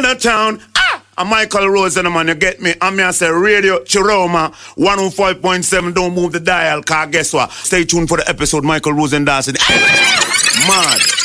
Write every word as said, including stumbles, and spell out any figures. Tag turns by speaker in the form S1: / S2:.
S1: the town. Ah! I'm Michael Rosen, man, you get me? I'm here say Radio Chiroma one oh five point seven. Don't move the dial, car guess what? Stay tuned for the episode Michael Rosen dancing. Mad.